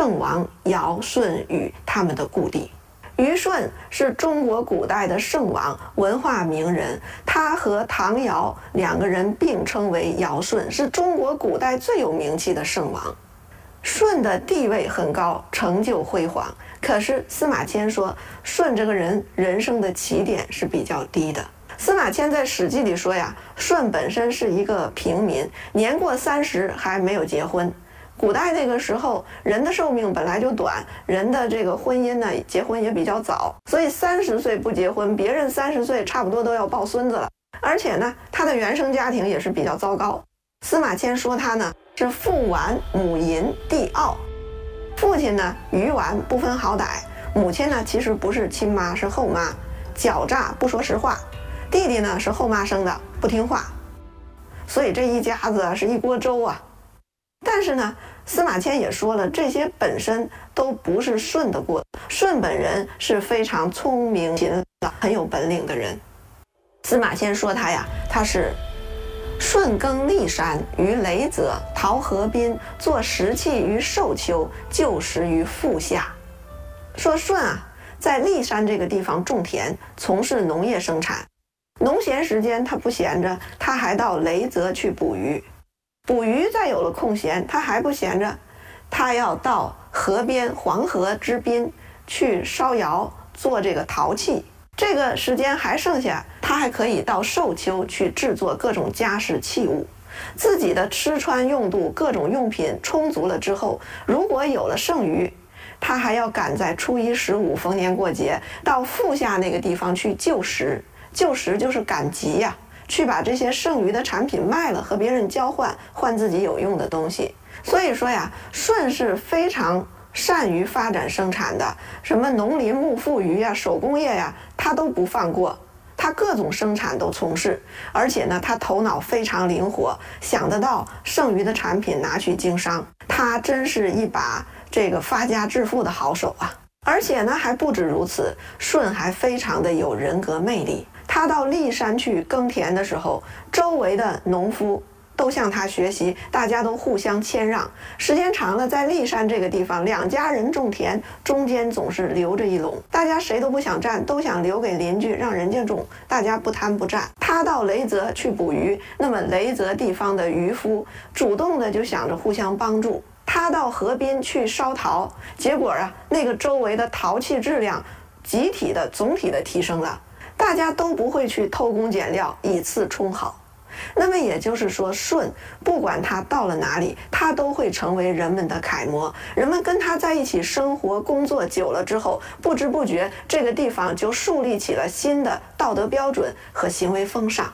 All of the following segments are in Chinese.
圣王尧、舜、禹他们的故地。虞舜是中国古代的圣王，文化名人，他和唐尧两个人并称为尧舜，是中国古代最有名气的圣王。舜的地位很高，成就辉煌，可是司马迁说舜这个人人生的起点是比较低的。司马迁在《史记》里说呀，舜本身是一个平民，年过30还没有结婚。古代那个时候人的寿命本来就短，人的这个婚姻呢，结婚也比较早，所以30岁不结婚，别人30岁差不多都要抱孙子了。而且呢，他的原生家庭也是比较糟糕。司马迁说他呢是父顽母淫弟傲，父亲呢愚顽不分好歹，母亲呢其实不是亲妈是后妈，狡诈不说实话，弟弟呢是后妈生的不听话，所以这一家子是一锅粥啊。但是呢，司马迁也说了，这些本身都不是舜的过，舜本人是非常聪明勤劳很有本领的人。司马迁说他呀，他是舜耕骊山于雷泽，陶河滨，作石器于寿丘，就食于腹下。说舜啊，在骊山这个地方种田，从事农业生产，农闲时间他不闲着，他还到雷泽去捕鱼。捕鱼再有了空闲，他还不闲着，他要到河边黄河之滨去烧窑做这个陶器。这个时间还剩下，他还可以到寿丘去制作各种家饰器物。自己的吃穿用度各种用品充足了之后，如果有了剩余，他还要赶在初一十五逢年过节到腹下那个地方去救食。救食就是赶集呀，去把这些剩余的产品卖了，和别人交换，换自己有用的东西。所以说呀，舜是非常善于发展生产的，什么农林牧副渔呀、手工业呀，他都不放过，他各种生产都从事。而且呢，他头脑非常灵活，想得到剩余的产品拿去经商，他真是一把这个发家致富的好手啊。而且呢，还不止如此，舜还非常的有人格魅力。他到骊山去耕田的时候，周围的农夫都向他学习，大家都互相谦让。时间长了，在骊山这个地方，两家人种田，中间总是留着一垄，大家谁都不想占，都想留给邻居，让人家种，大家不贪不占。他到雷泽去捕鱼，那么雷泽地方的渔夫主动的就想着互相帮助。他到河滨去烧陶，结果啊，那个周围的陶器质量总体的提升了，大家都不会去偷工减料，以次充好。那么也就是说，舜不管他到了哪里，他都会成为人们的楷模。人们跟他在一起生活工作久了之后，不知不覺這個地方就樹立起了新的道德標準和行為風尚。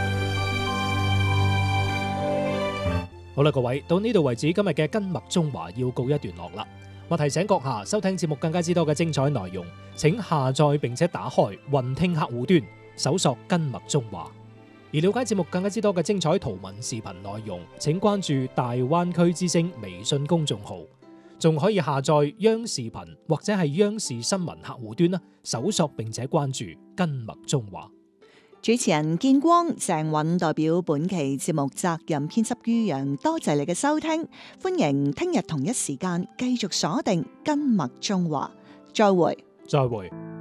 好啦，各位，到呢度為止，今日嘅根脈中華要告一段落啦。我提醒閣下收聽節目更加之多嘅精彩內容，請下載並且打開雲聽客戶端，搜索根脈中華。而了解節目更加之多嘅精彩圖文視頻內容，請關注大灣區之聲微信公眾號，仲可以下載央視頻或者係央視新聞客戶端啦，搜索並且關注根脈中華。 主持人建光、鄭韻代表本期節目責任編輯于洋，多謝你嘅收聽，歡迎聽日同一時間繼續鎖定根脈中華，再會。 再會。